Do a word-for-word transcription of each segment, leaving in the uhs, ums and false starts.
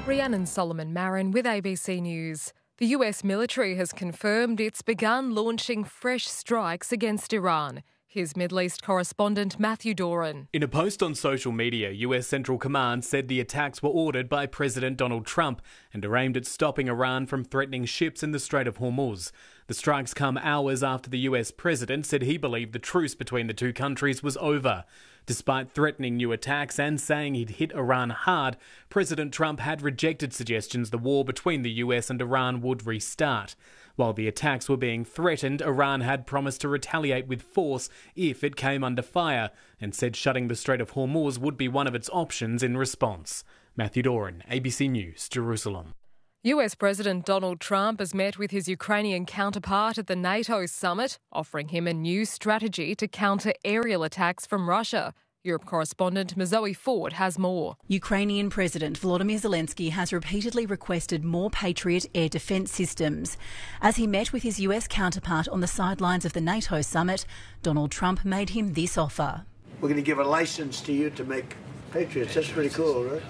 Rhiannon Solomon Marin with A B C News. The U S military has confirmed it's begun launching fresh strikes against Iran. Here's Middle East correspondent Matthew Doran. In a post on social media, U S Central Command said the attacks were ordered by President Donald Trump and are aimed at stopping Iran from threatening ships in the Strait of Hormuz. The strikes come hours after the U S president said he believed the truce between the two countries was over. Despite threatening new attacks and saying he'd hit Iran hard, President Trump had rejected suggestions the war between the U S and Iran would restart. While the attacks were being threatened, Iran had promised to retaliate with force if it came under fire, and said shutting the Strait of Hormuz would be one of its options in response. Matthew Doran, A B C News, Jerusalem. U S President Donald Trump has met with his Ukrainian counterpart at the NATO summit, offering him a new strategy to counter aerial attacks from Russia. Europe correspondent Zoe Ford has more. Ukrainian President Volodymyr Zelensky has repeatedly requested more Patriot air defence systems. As he met with his U S counterpart on the sidelines of the NATO summit, Donald Trump made him this offer. We're going to give a licence to you to make Patriots. That's pretty cool, right?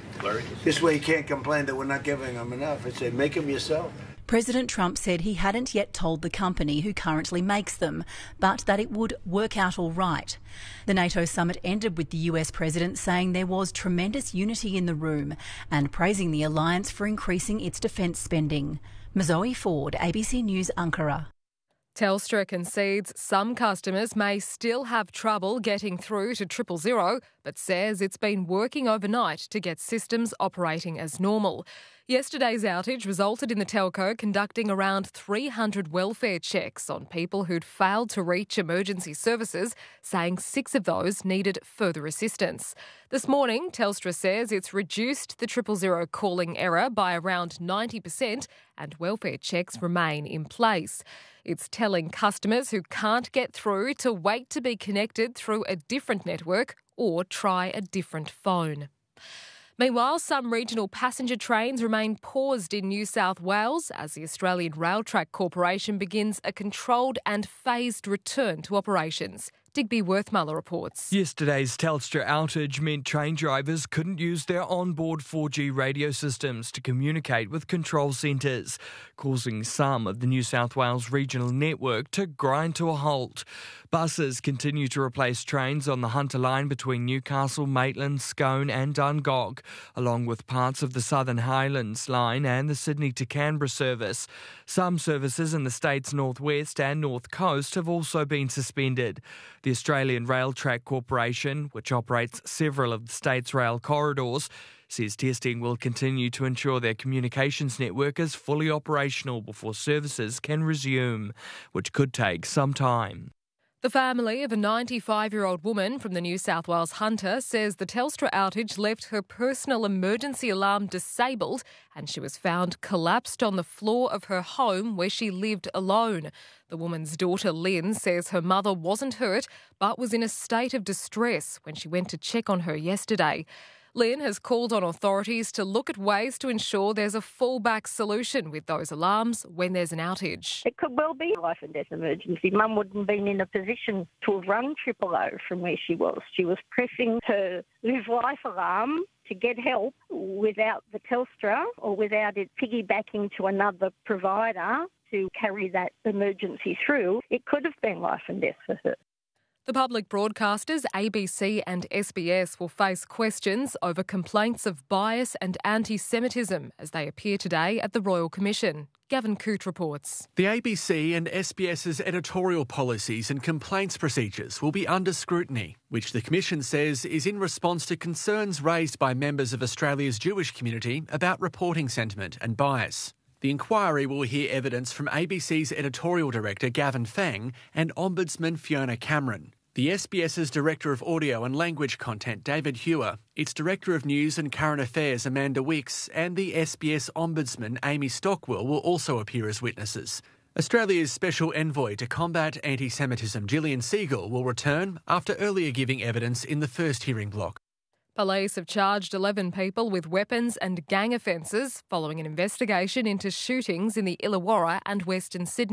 This way you can't complain that we're not giving them enough. I say, make them yourself. President Trump said he hadn't yet told the company who currently makes them, but that it would work out all right. The NATO summit ended with the U S president saying there was tremendous unity in the room and praising the alliance for increasing its defence spending. Zoe Ford, A B C News, Ankara. Telstra concedes some customers may still have trouble getting through to triple zero, but says it's been working overnight to get systems operating as normal. Yesterday's outage resulted in the telco conducting around three hundred welfare checks on people who'd failed to reach emergency services, saying six of those needed further assistance. This morning, Telstra says it's reduced the triple zero calling error by around ninety percent and welfare checks remain in place. It's telling customers who can't get through to wait to be connected through a different network or try a different phone. Meanwhile, some regional passenger trains remain paused in New South Wales as the Australian Railtrack Corporation begins a controlled and phased return to operations. Digby Worthmuller reports. Yesterday's Telstra outage meant train drivers couldn't use their onboard four G radio systems to communicate with control centres, causing some of the New South Wales regional network to grind to a halt. Buses continue to replace trains on the Hunter line between Newcastle, Maitland, Scone and Dungog, along with parts of the Southern Highlands line and the Sydney to Canberra service. Some services in the state's northwest and north coast have also been suspended. The Australian Railtrack Corporation, which operates several of the state's rail corridors, says testing will continue to ensure their communications network is fully operational before services can resume, which could take some time. The family of a ninety-five-year-old woman from the New South Wales Hunter says the Telstra outage left her personal emergency alarm disabled and she was found collapsed on the floor of her home where she lived alone. The woman's daughter Lynn says her mother wasn't hurt but was in a state of distress when she went to check on her yesterday. Lynn has called on authorities to look at ways to ensure there's a fallback solution with those alarms when there's an outage. It could well be a life and death emergency. Mum wouldn't have been in a position to have run triple O from where she was. She was pressing her Live Life alarm to get help without the Telstra or without it piggybacking to another provider to carry that emergency through. It could have been life and death for her. The public broadcasters A B C and S B S will face questions over complaints of bias and anti-Semitism as they appear today at the Royal Commission. Gavin Coote reports. The A B C and SBS's editorial policies and complaints procedures will be under scrutiny, which the Commission says is in response to concerns raised by members of Australia's Jewish community about reporting sentiment and bias. The inquiry will hear evidence from A B C's editorial director Gavin Fang and Ombudsman Fiona Cameron, the SBS's Director of Audio and Language Content David Hewer, its Director of News and Current Affairs Amanda Wicks and the S B S Ombudsman Amy Stockwell will also appear as witnesses. Australia's Special Envoy to Combat Anti-Semitism Gillian Siegel will return after earlier giving evidence in the first hearing block. Police have charged eleven people with weapons and gang offences following an investigation into shootings in the Illawarra and Western Sydney.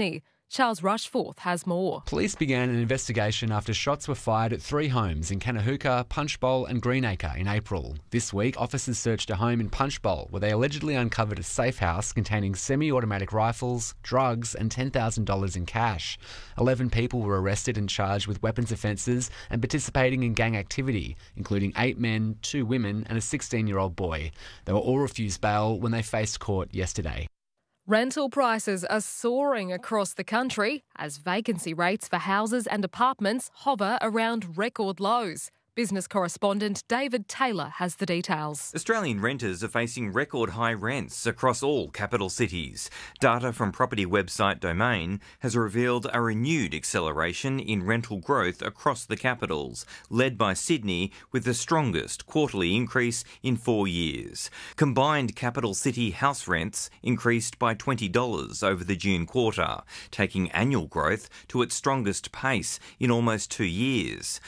Charles Rushforth has more. Police began an investigation after shots were fired at three homes in Canahuka, Punchbowl and Greenacre in April. This week, officers searched a home in Punchbowl where they allegedly uncovered a safe house containing semi-automatic rifles, drugs and ten thousand dollars in cash. Eleven people were arrested and charged with weapons offences and participating in gang activity, including eight men, two women and a sixteen-year-old boy. They were all refused bail when they faced court yesterday. Rental prices are soaring across the country as vacancy rates for houses and apartments hover around record lows. Business correspondent David Taylor has the details. Australian renters are facing record high rents across all capital cities. Data from property website Domain has revealed a renewed acceleration in rental growth across the capitals, led by Sydney with the strongest quarterly increase in four years. Combined capital city house rents increased by twenty dollars over the June quarter, taking annual growth to its strongest pace in almost two years.